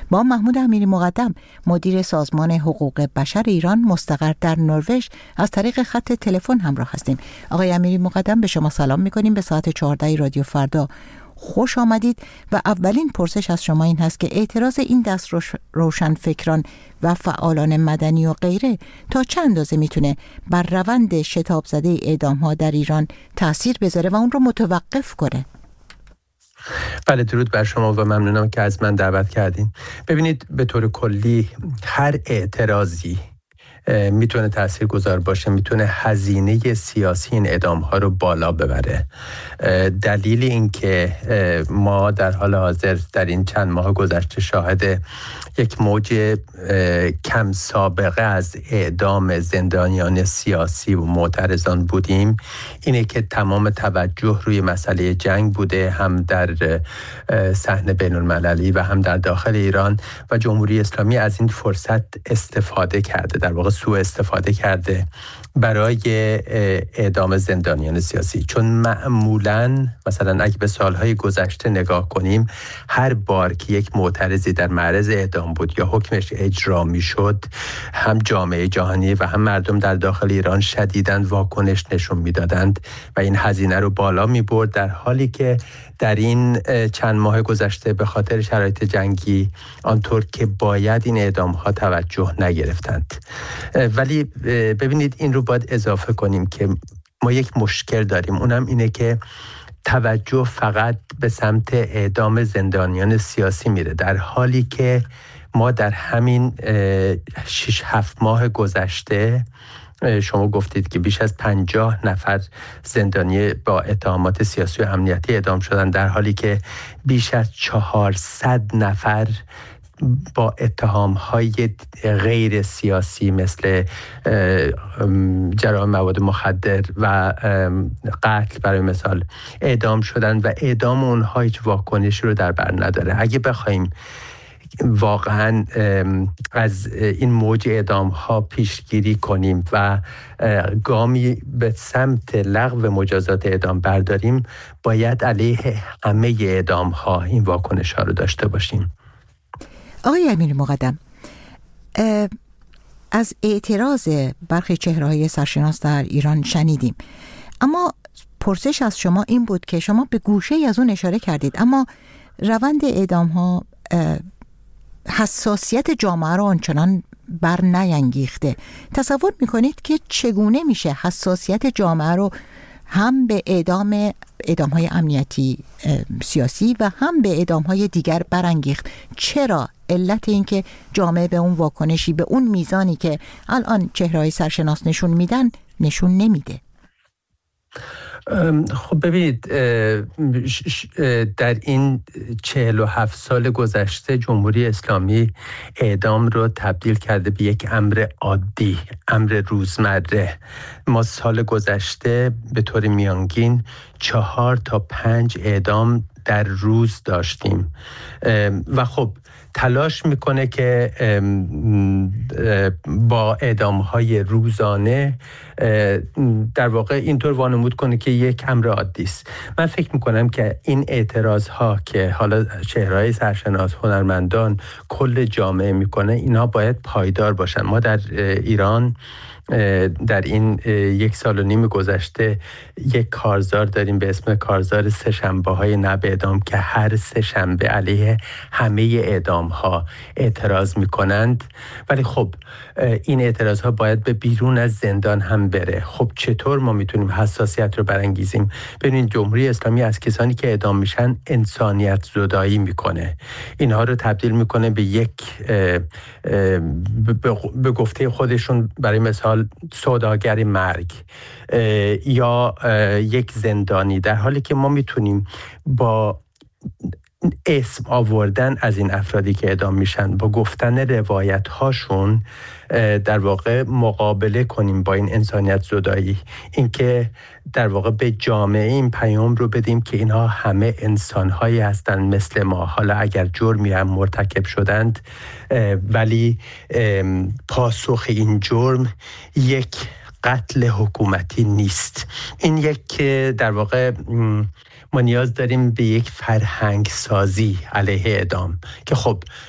با محمود امیری مقدم مدیر سازمان حقوق بشر ایران مستقر در نروژ از طریق خط تلفن همراه هستیم. آقای امیری مقدم، به شما سلام می‌کنیم. به ساعت 14 رادیو فردا خوش آمدید و اولین پرسش از شما این هست که اعتراض این دست روشنفکران و فعالان مدنی و غیره تا چند اندازه میتونه بر روند شتاب زده اعدام‌ها در ایران تأثیر بذاره و اون رو متوقف کنه؟ بله، درود بر شما و ممنونم که از من دعوت کردین. ببینید، به طور کلی هر اعتراضی میتونه تاثیرگذار باشه، میتونه هزینه سیاسی این اعدام‌ها رو بالا ببره. دلیل این که ما در حال حاضر در این چند ماه گذشته شاهد یک موج کم سابقه از اعدام زندانیان سیاسی و معترضان بودیم اینه که تمام توجه روی مسئله جنگ بوده، هم در صحنه بین المللی و هم در داخل ایران، و جمهوری اسلامی از این فرصت استفاده کرده، در واقع سوء استفاده کرده برای اعدام زندانیان سیاسی. چون معمولاً مثلا اگه به سالهای گذشته نگاه کنیم، هر بار که یک معترضی در معرض اعدام بود یا حکمش اجرا میشد، هم جامعه جهانی و هم مردم در داخل ایران شدیداً واکنش نشون میدادند و این هزینه رو بالا میبرد، در حالی که در این چند ماه گذشته به خاطر شرایط جنگی آنطور که باید این اعدام ها توجه نگرفتند. ولی ببینید، این رو باید اضافه کنیم که ما یک مشکل داریم، اونم اینه که توجه فقط به سمت اعدام زندانیان سیاسی میره، در حالی که ما در همین 6-7 ماه گذشته شما گفتید که بیش از 50 نفر زندانی با اتهامات سیاسی و امنیتی اعدام شدن، در حالی که بیش از 400 نفر با اتهام‌های غیر سیاسی مثل جرائم مواد مخدر و قتل برای مثال اعدام شدن و اعدام اونها هیچ واکنشی رو در بر نداره. اگه بخوایم واقعا از این موج اعدام ها پیشگیری کنیم و گامی به سمت لغو مجازات اعدام برداریم، باید علیه همه اعدام ها این واکنش ها رو داشته باشیم. آقای امیری مقدم، از اعتراض برخی چهره‌های سرشناس در ایران شنیدیم، اما پرسش از شما این بود که شما به گوشه‌ای از اون اشاره کردید، اما روند اعدام ها حساسیت جامعه رو آنچنان بر نینگیخته. تصور میکنید که چگونه میشه حساسیت جامعه رو هم به اعدام‌های امنیتی سیاسی و هم به اعدام‌های دیگر برانگیخت؟ چرا علت این که جامعه به اون واکنشی به اون میزانی که الان چهره‌های سرشناس نشون میدن نشون نمیده؟ خب ببینید، در این 47 سال گذشته جمهوری اسلامی اعدام رو تبدیل کرده به یک امر عادی، امر روزمره. ما سال گذشته به طور میانگین 4 تا 5 اعدام در روز داشتیم و خب تلاش میکنه که با اعدام‌های روزانه در واقع اینطور وانمود کنه که یک امر عادی است. من فکر میکنم که این اعتراض‌ها که حالا چهره‌های سرشناس، هنرمندان، کل جامعه میکنه، اینا باید پایدار باشن. ما در ایران در این 1.5 سال گذشته یک کارزار داریم به اسم کارزار سه‌شنبه‌های نه به اعدام که هر سه‌شنبه علیه همه اعدام‌ها اعتراض می‌کنند. ولی خب این اعتراض‌ها باید به بیرون از زندان هم بره. خب چطور ما میتونیم حساسیت رو برانگیزیم؟ ببینید، جمهوری اسلامی از کسانی که اعدام میشن انسانیت زدایی میکنه، اینها رو تبدیل میکنه به یک به گفته خودشون برای مثال سوداگر مرگ یا یک زندانی، در حالی که ما میتونیم با اسم آوردن از این افرادی که اعدام میشن، با گفتن روایت هاشون در واقع مقابله کنیم با این انسانیت زدایی. این که در واقع به جامعه این پیام رو بدیم که اینها همه انسان‌هایی هستند مثل ما، حالا اگر جرمی هم مرتکب شدند ولی پاسخ این جرم یک قتل حکومتی نیست. این یک در واقع ما نیاز داریم به یک فرهنگ سازی علیه اعدام که خب